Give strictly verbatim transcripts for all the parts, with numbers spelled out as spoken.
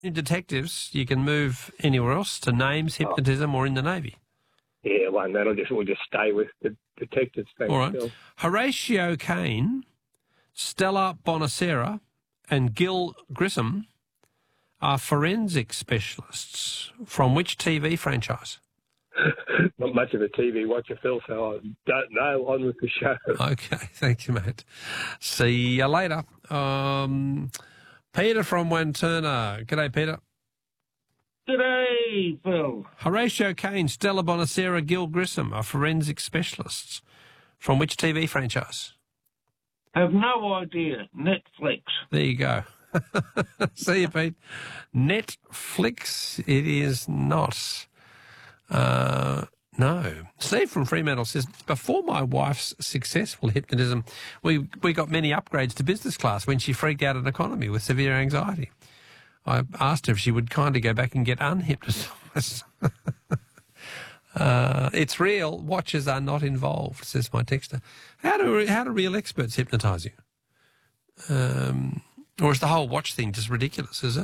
In detectives, you can move anywhere else to names, hypnotism, or in the Navy. Yeah, well, and that'll just we'll just stay with the detectives. Thanks, All right. Phil. Horatio Caine, Stella Bonacera, and Gil Grissom are forensic specialists from which T V franchise? Not much of a T V watcher, Phil, so I don't know. On with the show. Okay, thank you, mate. See you later. Um, Peter from Wanturna. G'day, Peter. G'day, Phil. Horatio Caine, Stella Bonacera, Gil Grissom are forensic specialists from which T V franchise? Have no idea. Netflix. There you go. See you, Pete. Netflix, it is not. Uh, no. Steve from Fremantle says, before my wife's successful hypnotism, we, we got many upgrades to business class when she freaked out in economy with severe anxiety. I asked her if she would kindly go back and get unhypnotised. uh, it's real. Watchers are not involved, says my texter. How do, how do real experts hypnotise you? Um... Or is the whole watch thing just ridiculous, is it?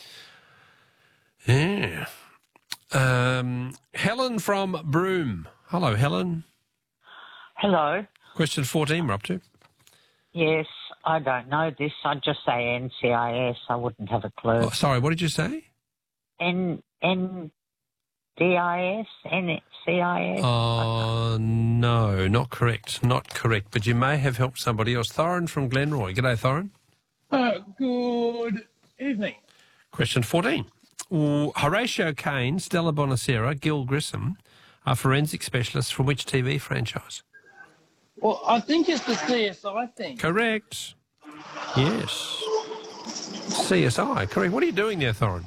Yeah. Um, Helen from Broome. Hello, Helen. Hello. Question fourteen we're up to. Yes, I don't know this. I'd just say N C I S. I wouldn't have a clue. Oh, sorry, what did you say? N N D I S? N C I S? Oh, no, not correct. Not correct. But you may have helped somebody else. Thorin from Glenroy. G'day, Thorin. Uh, good evening. Question fourteen. Ooh, Horatio Caine, Stella Bonacera, Gil Grissom are forensic specialists from which T V franchise? Well, I think it's the C S I thing. Correct. Yes. C S I, correct. What are you doing there, Thorin?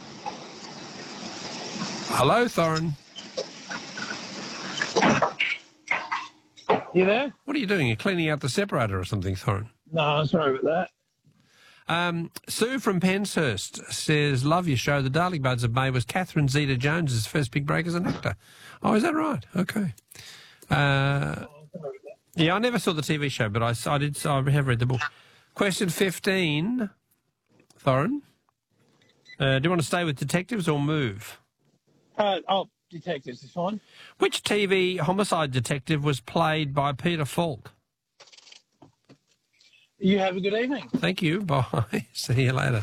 Hello, Thorin. You there? What are you doing? You're cleaning out the separator or something, Thorin? No, sorry about that. Um, Sue from Penshurst says, love your show. The Darling Buds of May was Catherine Zeta-Jones's first big break as an actor. Oh, is that right? Okay. Uh, yeah, I never saw the T V show, but I, I did. I have read the book. Question fifteen, Thorin. Uh, do you want to stay with detectives or move? Uh, oh, detectives is fine. Which T V homicide detective was played by Peter Falk? You have a good evening. Thank you. Bye. See you later.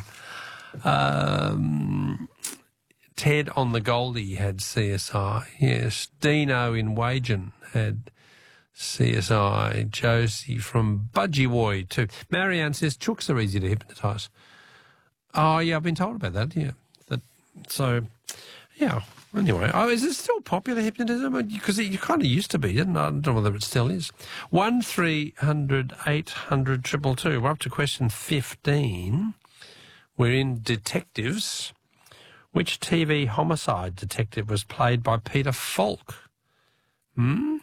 Um, Ted on the Goldie had C S I. Yes. Dino in Wagen had C S I. Josie from Budgiewoy too. Marianne says chooks are easy to hypnotise. Oh, yeah, I've been told about that, yeah. That, so, yeah. Anyway, oh, is it still popular, hypnotism? Because it kind of used to be, didn't it? I don't know whether it still is. One three hundred eight hundred triple two. We're up to question fifteen. We're in detectives. Which T V homicide detective was played by Peter Falk? Hmm?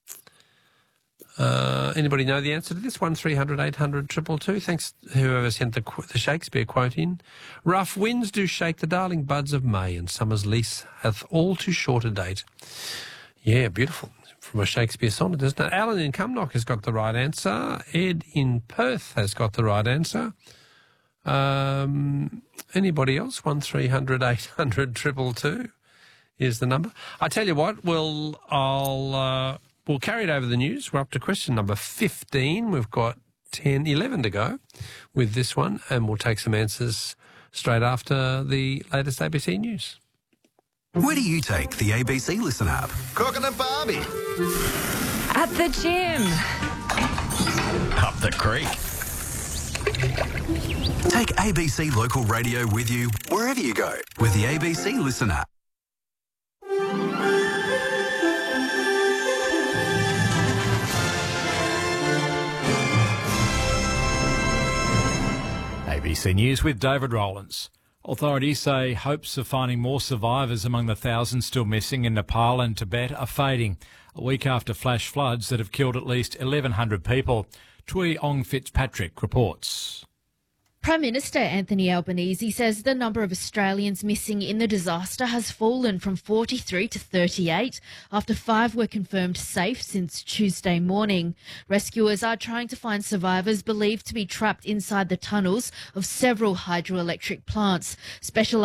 Uh, anybody know the answer to this? One three hundred eight hundred triple two. Thanks to whoever sent the, the Shakespeare quote in. Rough winds do shake the darling buds of May, and summer's lease hath all too short a date. Yeah, beautiful. From a Shakespeare sonnet, isn't it? Alan in Cumnock has got the right answer. Ed in Perth has got the right answer. Um, anybody else? One three hundred eight hundred triple two is the number. I tell you what, we'll I'll. Uh, We'll carry it over the news. We're up to question number fifteen. We've got ten, eleven to go with this one, and we'll take some answers straight after the latest A B C News. Where do you take the A B C Listen app? Cooking a Barbie. At the gym. Up the creek. Take A B C Local Radio with you wherever you go with the A B C Listen app. A B C News with David Rowlands. Authorities say hopes of finding more survivors among the thousands still missing in Nepal and Tibet are fading, a week after flash floods that have killed at least eleven hundred people. Tui Ong Fitzpatrick reports. Prime Minister Anthony Albanese says the number of Australians missing in the disaster has fallen from forty-three to thirty-eight after five were confirmed safe since Tuesday morning. Rescuers are trying to find survivors believed to be trapped inside the tunnels of several hydroelectric plants. Special